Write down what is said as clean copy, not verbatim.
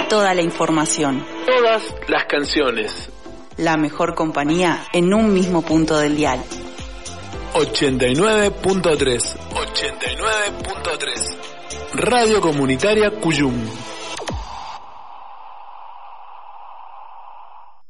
toda la información. Todas las canciones. La mejor compañía en un mismo punto del dial. 89.3. 89.3. Radio Comunitaria Cuyum.